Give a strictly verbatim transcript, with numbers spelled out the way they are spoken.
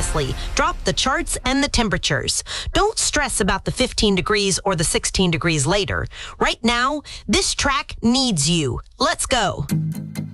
effortlessly drop the charts and the temperatures. Don't stress about the fifteen degrees or the sixteen degrees later. Right now, this track needs you. Let's go.